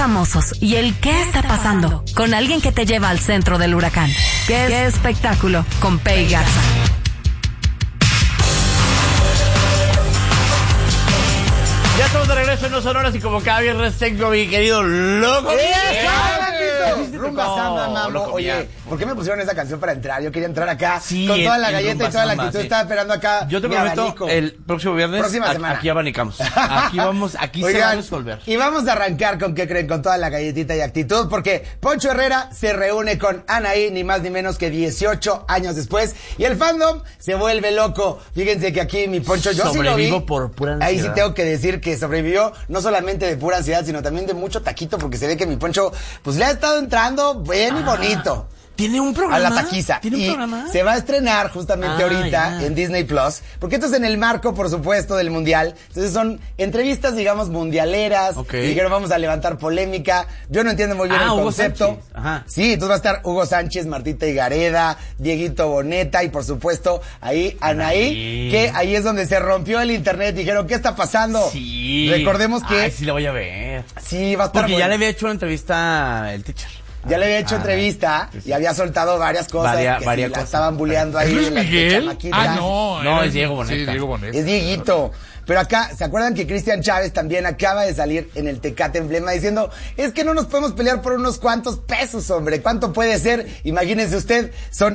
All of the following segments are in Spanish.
Famosos y el qué está pasando con alguien que te lleva al centro del huracán. ¿Qué espectáculo? Con Pei Garza. Ya estamos de regreso en No Sonoras y como cada viernes tengo mi querido Loco. Rumba Samba Mambo. Oye, ¿por qué me pusieron esa canción para entrar? Yo quería entrar acá Sí, con toda la en galleta Rumba y toda la Samba, actitud. sí. Estaba esperando acá. Yo te mi prometo, abanico. el próximo viernes, Próxima semana. aquí abanicamos. Aquí se va a resolver. Y vamos a arrancar con, ¿qué creen? Con toda la galletita y actitud, porque Poncho Herrera se reúne con Anaí, ni más ni menos que 18 años después, y el fandom se vuelve loco. Fíjense que aquí mi Poncho, yo sí lo vi. Sobrevivo por pura ansiedad. Ahí sí tengo que decir que sobrevivió no solamente de pura ansiedad, sino también de mucho taquito, porque se ve que mi Poncho, pues le ha estado entrando bien y bonito. ¿Tiene un programa? A la taquiza. ¿Tiene un y programa? se va a estrenar justamente ahorita en Disney Plus, porque esto es en el marco, por supuesto, del Mundial. Entonces son entrevistas, digamos, mundialeras. Ok. Dijeron, vamos a levantar polémica. Yo no entiendo muy bien el Hugo concepto. Sánchez. Ajá. Sí, entonces va a estar Hugo Sánchez, Martita Higareda, Dieguito Boneta y, por supuesto, ahí Anaí, que ahí es donde se rompió el internet. Dijeron, ¿qué está pasando? Sí. Recordemos que... Ay, sí la voy a ver. Sí, va a estar Porque ya bueno. le había hecho una entrevista el teacher. Ya le había hecho entrevista y había soltado varias cosas que varias la cosas. estaban bulleando ahí. ¿Luis en la Miguel? chamaquita. Ah, no. No, era- es Diego Boneta. Sí, Diego Boneta. Es Dieguito. Pero acá, ¿se acuerdan que Cristian Chávez también acaba de salir en el Tecate Emblema diciendo, es que no nos podemos pelear por unos cuantos pesos, hombre? ¿Cuánto puede ser? Imagínense usted, son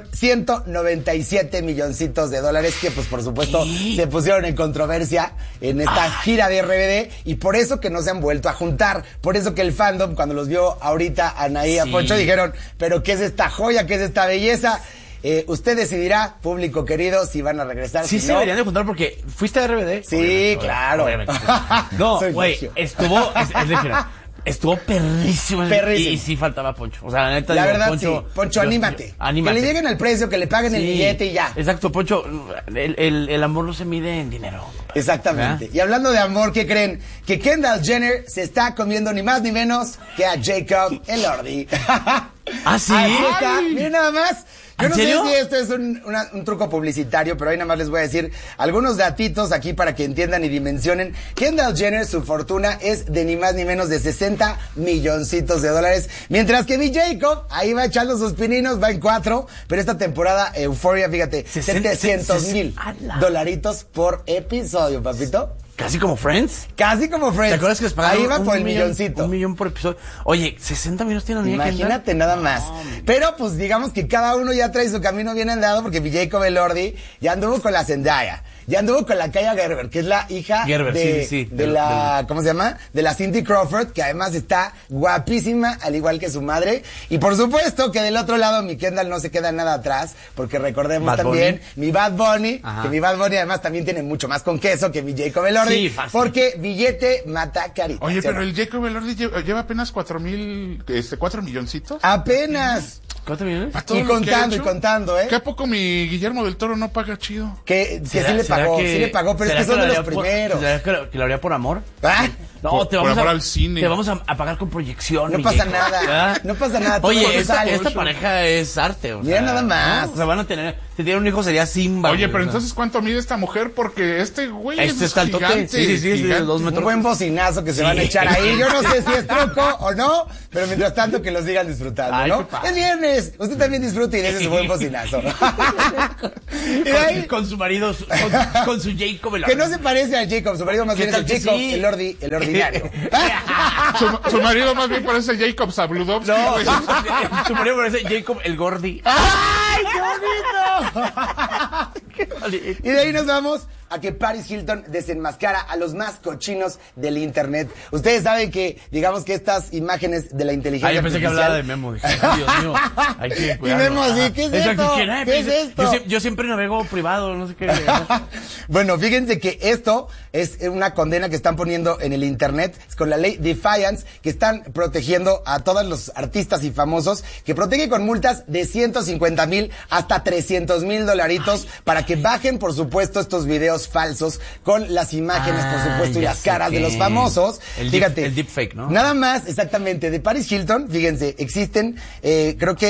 197 milloncitos de dólares que, pues, por supuesto, se pusieron en controversia en esta gira de RBD y por eso que no se han vuelto a juntar. Por eso que el fandom, cuando los vio ahorita a Anaí y a Sí. Poncho, dijeron, pero ¿qué es esta joya? ¿Qué es esta belleza? Usted decidirá, público querido, si van a regresar. Sí, si se no. deberían de juntar porque fuiste a RBD. Sí, claro. Obviamente. No, Soy güey, regio. es regional. Estuvo perrísimo. Perrísimo. Y sí faltaba Poncho. O sea, la neta, La digo, verdad, Poncho, sí. Poncho, anímate. Anímate. Que le lleguen el precio, que le paguen el Sí. billete y ya. Exacto, Poncho. El amor no se mide en dinero. Exactamente. ¿verdad? Y hablando de amor, ¿qué creen? Que Kendall Jenner se está comiendo ni más ni menos que a Jacob Elordi. ¿Ah, sí? Ahí está. Ay. Miren nada más. Yo ¿En no serio? sé si esto es un truco publicitario, pero ahí nada más les voy a decir algunos datitos aquí para que entiendan y dimensionen. Kendall Jenner, su fortuna es de ni más ni menos de 60 milloncitos de dólares, mientras que mi Jacob ahí va echando sus pininos, va en 4, pero esta temporada Euphoria, fíjate, 700,000 ¡Ala! dolaritos por episodio, papito. Casi como Friends. Casi como Friends. ¿Te acuerdas que les pagaron ahí va por el millón, milloncito. 1 millón por episodio? Oye, 60 millones tiene la niña Imagínate nada más. Pero pues digamos que cada uno ya trae su camino bien andado porque mi Jacob Elordi ya anduvo con la Zendaya, ya anduvo con la Kaya Gerber, que es la hija Gerber, de, sí. de la, ¿cómo se llama? De la Cindy Crawford, que además está guapísima, al igual que su madre. Y por supuesto que del otro lado mi Kendall no se queda nada atrás, porque recordemos Bad también Bunny. mi Bad Bunny, Ajá. que mi Bad Bunny además también tiene mucho más con queso que mi Jacob Elordi. Sí, fácil. Porque billete mata carita. Oye, ¿sí o pero no? el Jacob Elordi lleva apenas 4 milloncitos. Apenas. ¿Cuántos millones? ¿Para todo Y lo que ha contando, y hecho? contando, ¿eh? ¿Qué a poco mi Guillermo del Toro no paga chido? Que ¿Será- sí le será pagó, que- sí le pagó, pero es será que son lo de los haría por- primeros. ¿Será que lo haría por amor? ¿Ah? No, Por- te por vamos amor a, al cine. Te vamos a pagar con proyección. No mi pasa Jacob, nada, ¿verdad? no pasa nada, todo Oye, sale. esta pareja es arte. O Mira sea, nada más. ¿no? O sea, van a tener, si tienen un hijo sería Simba. Oye, güey, pero o sea. entonces, ¿cuánto mide esta mujer? Porque este güey Este es está al toque. gigante. Sí, de gigante. 2 Un metros. buen bocinazo que se Sí. van a echar ahí. Yo no sé si es truco o no, pero mientras tanto que los sigan disfrutando, Ay, ¿no? qué padre. Es viernes, usted también disfrute y dése su buen bocinazo. Y de ahí, Con su marido, con su Jacob Elordi. que no se parece a Jacob, su marido más ¿Qué bien es el tal que Jacob, sí? el ordinario. Su marido más bien parece Jacob Zabludovsky. No, güey. su marido parece Jacob el Gordi. ¡Ay, qué bonito! Qué bonito. Y de ahí nos vamos a que Paris Hilton desenmascara a los más cochinos del internet. Ustedes saben que, digamos que estas imágenes de la inteligencia Yo pensé que artificial... hablaba de Memo. Dije, ay, Dios mío, hay que cuidarlo. Memo así, ¿qué es esto? ¿Quién es? ¿Qué es esto? Yo siempre navego privado, no sé qué. Bueno, fíjense que esto es una condena que están poniendo en el internet, es con la ley Defiance, que están protegiendo a todos los artistas y famosos, que protege con multas de 150,000 hasta 300,000 dolaritos para que bajen, por supuesto, estos videos falsos con las imágenes, por supuesto, y ya las sé caras de qué. los famosos. El Fíjate. deepfake, ¿no? Nada más, exactamente, de Paris Hilton, fíjense, existen, creo que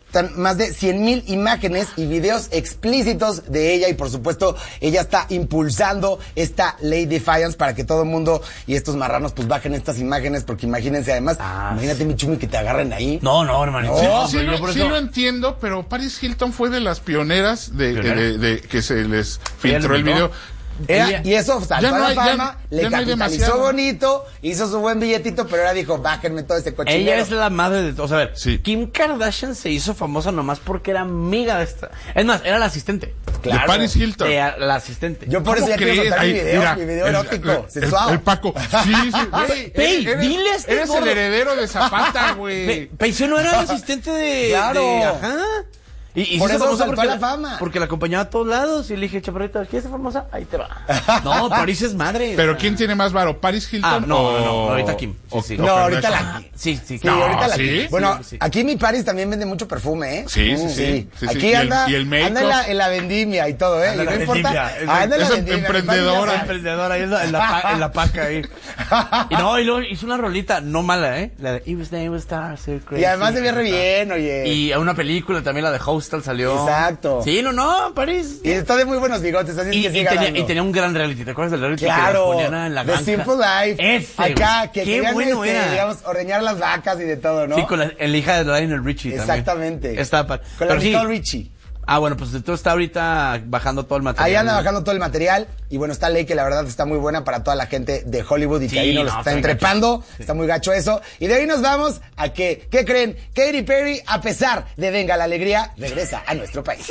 están más de 100,000 imágenes y videos explícitos de ella y por supuesto ella está impulsando esta ley Defiance para que todo el mundo y estos marranos pues bajen estas imágenes porque imagínense además, imagínate mi Chumi que te agarren ahí. No, hermanito. No, Sí, lo entiendo, pero Paris Hilton fue de las pioneras de que se les filtró el video. Y eso saltó Ya no a la hay- fama, ya le no hay capitalizó demasiado. bonito, hizo su buen billetito, pero ahora dijo, bájenme todo ese cochinero. Ella es la madre de todos. A ver, Sí. Kim Kardashian se hizo famosa nomás porque era amiga de esta. Es más, era la asistente. Claro. De Paris Hilton. La asistente. Yo por eso ¿Cómo ya quiero crees? soltar Ay, mira, mi video erótico, el sexual. Paco. Sí, güey. Pey, Eres- dile a este Eres gordo. el heredero de Zapata, güey. Peisio no era la asistente de... Claro. Ajá. Y Por se hizo eso famosa saltó a la fama. Porque la acompañaba a todos lados. Y le dije, chaparrita, ¿quieres ser famosa? Ahí te va. No, París es madre. Pero ¿quién tiene más varo? ¿Paris Hilton No, o...? ahorita Kim. Sí. No, ahorita la... Sí. Sí, No, ahorita la... ¿sí? Bueno, Sí. aquí mi Paris también vende mucho perfume, ¿eh? Sí. Aquí Y anda, el make-up. anda en la vendimia y todo, ¿eh? Anda y no en la importa. vendimia. Anda en la Es vendimia. emprendedora. mi Paris ya Emprendedora ahí en la paca ahí. Y luego hizo una rolita no mala, ¿eh? La de It was day, was star, so sabe. crazy. Y además se ve re bien, oye. Y a una película también, la de Hostel salió. Exacto. Sí, no, París. Y está de muy buenos bigotes, así es que siga ganando. tenía un gran reality. ¿Te acuerdas del reality que Claro, las ponían en la The granja? Simple Life. Ese, Acá, güey. que Qué querían, bueno era. digamos, ordeñar las vacas y de todo, ¿no? Sí, con la hija de Lionel Richie también. Exactamente. Está Con la pero sí. Nicole Richie. Bueno, pues entonces está ahorita bajando todo el material. Ahí anda bajando todo el material y bueno, está ley que la verdad está muy buena para toda la gente de Hollywood y Sí, que ahí nos no, está está entrepando, está muy gacho eso. Y de ahí nos vamos a que, ¿qué creen? Katy Perry, a pesar de Venga la Alegría, regresa a nuestro país.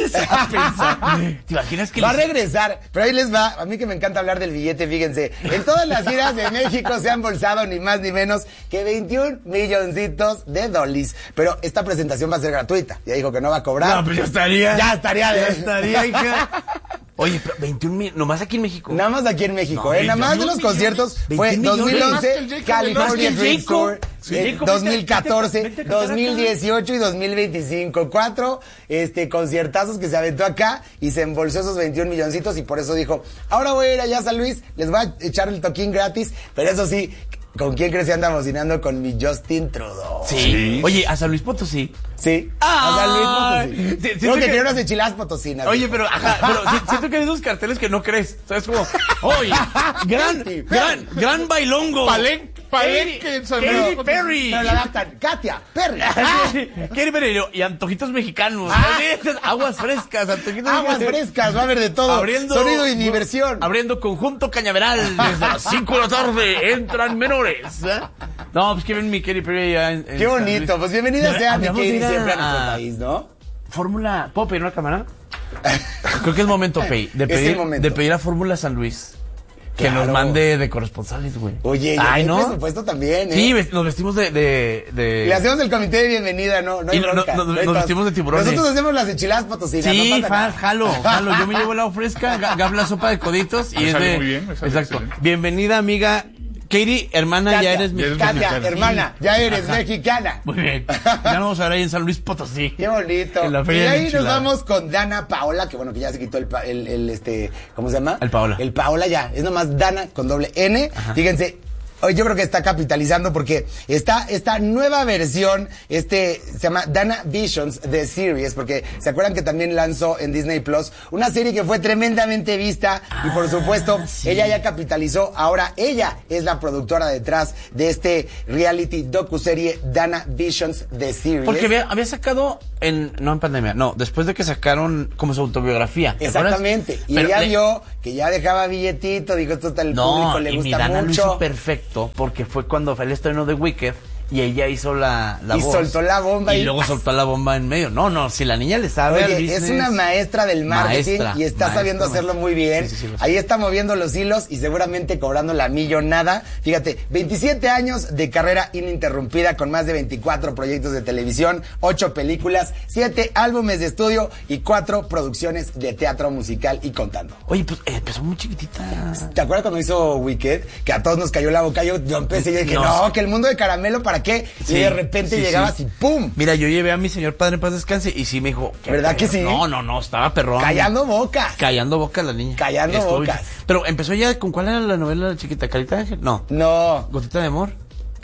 ¿Te imaginas que Va a regresar, pero ahí les va, a mí que me encanta hablar del billete, fíjense, en todas las giras de México se han bolsado ni más ni menos que 21 milloncitos de dólares, pero esta presentación va a ser gratuita, ya dijo que no va a cobrar. No, pues ya estaría. Ya estaría de... Ya estaría, hija. Oye, pero 21,000, nomás aquí en México. Nada más aquí en México, No, Nada más de los 21 conciertos fue 21 millones. 2011, Más que el California Jacob. Dream Tour, Sí. Jacob, 2014, vete a cantar acá. 2018 y 2025. 4 conciertazos que se aventó acá y se embolsó esos 21 milloncitos y por eso dijo, ahora voy a ir allá a San Luis, les voy a echar el toquín gratis, pero eso sí, ¿con quién crees que anda bocinando? Con mi Justin Trudeau. Sí. Oye, a San Luis Potosí. Sí. Ay. A San Luis Potosí. Sí, Creo siento que que- tiene unas enchiladas potosinas. Oye, dijo. pero siento que hay esos carteles que no crees. O sea, es como, oye, gran bailongo. Palenque en San Katy Luis. Perry. Pero la adaptan. Katia Perry. Katy Perry y antojitos mexicanos. Aguas frescas, antojitos Aguas mexicanos. frescas, va a haber de todo. Sonido y diversión. Abriendo Conjunto Cañaveral desde las 5 de la tarde. Entran menores. ¿eh? No, pues que ven mi Katy Perry allá en Qué bonito. Pues bienvenida sea mi Habíamos de Katy ir a- siempre a nuestro país, ¿no? Fórmula. ¿Puedo pedir una cámara? Creo que es momento, Pei, de Es el pedir, momento. de pedir a Fórmula San Luis que Claro. nos mande de corresponsales, güey. Oye, y Ay, hay ¿no? presupuesto también, ¿eh? Sí, nos vestimos de... Le hacemos el comité de bienvenida, no hay Y no- bronca. no- No hay nos tos. vestimos de tiburones. Nosotros hacemos las enchiladas potosinas, Sí, no pasa nada. jalo. Yo me llevo el agua fresca, Gab la sopa de coditos y Me es sale de... muy bien, me sale Exacto. excelente. Bienvenida, amiga. Katy, hermana, Katia, ya eres ya eres mexicana. Katia, mexicana. hermana, ya eres mexicana. Muy bien. Ya nos vamos a ver ahí en San Luis Potosí. Qué bonito. En la Y feria de de ahí nos enchiladas. vamos con Dana Paola, que bueno, que ya se quitó ¿cómo se llama? El Paola. El Paola ya, es nomás Dana con doble N. Fíjense, hoy yo creo que está capitalizando porque está esta nueva versión, se llama Dana Visions The Series, porque se acuerdan que también lanzó en Disney Plus una serie que fue tremendamente vista y por supuesto sí. ella ya capitalizó, ahora ella es la productora detrás de este reality docuserie Dana Visions The Series. Porque había sacado no en pandemia, no, después de que sacaron como su autobiografía. ¿te acuerdas? Exactamente. Y Pero ella vio que ya dejaba billetito, dijo, esto está el público, le y mi gusta Dana lo hizo mucho. perfecto porque fue cuando fue el estreno de Wicked y ella hizo la Y voz. soltó la bomba y y luego ¡paz! soltó la bomba en medio. No, si la niña le sabe al Oye, business, es una maestra del marketing y está sabiendo hacerlo muy bien. Sí, lo sé. Ahí está moviendo los hilos y seguramente cobrando la millonada. Fíjate, 27 años de carrera ininterrumpida con más de 24 proyectos de televisión, 8 películas, 7 álbumes de estudio y 4 producciones de teatro musical y contando. Oye, pues empezó muy chiquitita. ¿Te acuerdas cuando hizo Wicked? Que a todos nos cayó la boca. Yo empecé y dije, no, que el mundo de caramelo, ¿para qué? Sí, y de repente sí, llegabas sí. y ¡pum! Mira, yo llevé a mi señor padre en paz descanse y sí me dijo... ¿qué ¿Verdad que perro? sí? No, estaba perrón. Callando bocas. Callando boca la niña. Callando Estuvo- bocas. Pero empezó ya, ¿con cuál era la novela chiquita? ¿Carita de Ángel? No. No. ¿Gotita de amor?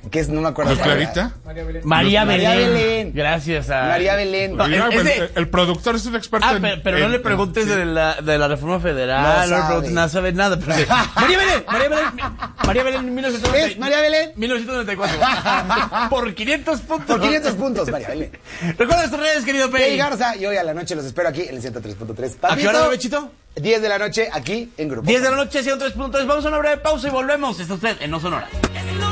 que es, no me acuerdo. ¿Luz Clarita? María Belén. Belén. Gracias a... María Belén. No, Mira, ese- el productor es un experto pero no le preguntes de la reforma federal, no le preguntes nada, sabe nada. Pero María Belén, 1994. ¿Es María Belén? 1994. Por 500 puntos. Por 500 puntos, María Belén. Recuerda nuestras redes, querido Pei Pei. Garza, y hoy a la noche los espero aquí en el 103.3. ¿A qué hora, Bechito? 10 de la noche aquí en Grupo 10 de la noche, 103.3. Vamos a una breve pausa y volvemos. Está usted en No Sonora.